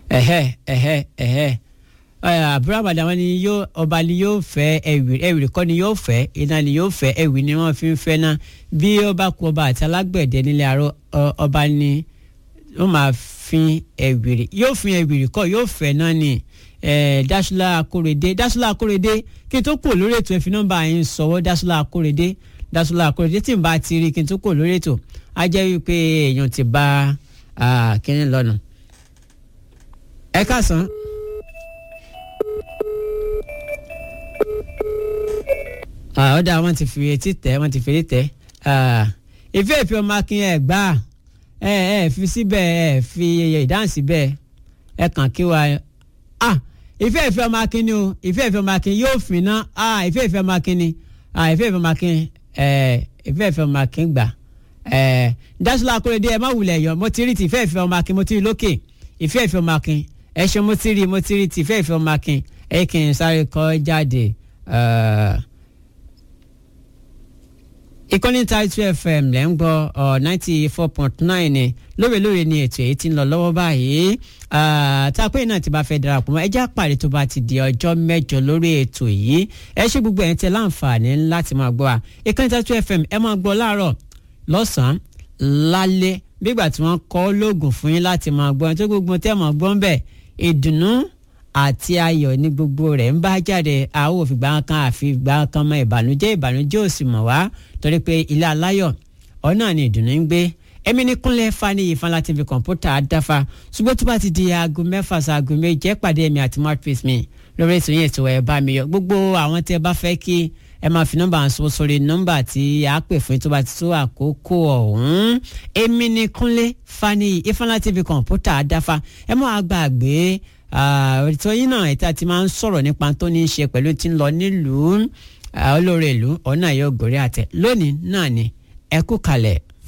àbúrò àbàdàn wọn ni ọba ni yóò fẹ́ ẹ̀wìrì kọ́ ni yóò fẹ́ iná ni yóò fẹ́ ẹ̀wì ni wọ́n fi ń fẹ́ náà bí ọba kú ọba àti alágbẹ̀dẹ nílé àárọ̀ ọba ni ó máa fin ẹ̀wìrì yóò fin ẹ̀wìrì kọ́ yóò fẹ́ náà ni Dásúlá Akórèdé kí n tó kù lórí ètò ẹ fi nọ́mbà yín sọ̀wọ́ Dásúlá Akórèdé tí n bá ti rí kí n tó kù lórí ètò á jẹ́ wípé èèyàn ti bá kíní lọ́nà. ẹ káàsán. ọ̀dà wọn ti fi etí tẹ̀ ìfẹ́ ọmọ akin ẹ̀ gbá ẹ fi síbẹ̀ ẹ fi ìdáhùn síbẹ̀ ẹ kàn kí wa ìfẹ́ ọmọ akin ni o ìfẹ́ ọmọ akin yóò fin ná ìfẹ́ ọmọ akin ni ìfẹ́ ọmọ akin ìfẹ́ ọmọ akin gbà Dásúlá Akórèdé ẹ má wulẹ̀ yọ mo ti rí ti ìfẹ́ ọmọ akin mo ti rí lókè ìfẹ́ ọmọ akin ẹ ṣe mo ti rí ti ìfẹ́ ọmọ akin ẹ kì í sáré kọ́ jáde. Ìkànnì Title FM lẹ́ ń gbọ́ 94.9 ni lóòrèlóòrè ni ètò èyí tí ń lọ lọ́wọ́ báyìí tá a pé náà ti bá fẹ́ darapọ̀ mọ́ ẹjẹ́ àpàdé tó bá ti di ọjọ́ mẹ́jọ lórí ètò yìí ẹ ṣe gbogbo ẹ̀ ń tẹ láǹfààní láti máa gbọ́ wa Ìkànnì Title FM ẹ máa gbọ́ láàárọ̀ lọ́sàn-án lálẹ́ bígbà tí wọ́n kọ́ lóògùn fún yín láti máa gbọ́ tó gbogbo tẹ́ máa gbọ́ ń bẹ̀ ìdùnnú àti ayọ̀ ní gbogbo rẹ̀ ń bá jáde àwọn òfìgbà kan àfìgbà kan mọ ìbànújẹ́ ò sì mọ̀ wá torí pé ilé aláyọ̀ ọ̀nà ni ìdùnnú ń gbé èmi ní Kúnlẹ̀ Fani Ìfọ̀nlá TV kọ̀ǹpútà àdáfà ṣùgbọ́n tó bá ti di aago 6 sí aago 7 pàdé èmi àti mouthpiece mi lórí ètò yẹn ètò ẹ̀ bá mi yọ gbogbo àwọn tí ẹ bá fẹ́ kí ẹ máa fi nọ́mbà ń sọ sórí nọ́mbà tí a pè fún tó bá ti tó àkókò ọ̀hún èmi ní Kúnlẹ̀ Fani Ìfọ̀nlá TV kọ̀ǹpútà àdáfà ẹ máa gbàgbé ètò yìí náà ètò àti máa ń sọ̀rọ̀ nípa tó ní í ṣe pẹ̀lú tí ń lọ nílùú olóore ìlú ọ̀nà yóò gòrí àtẹ lónìí náà ni ẹ kú kalẹ̀.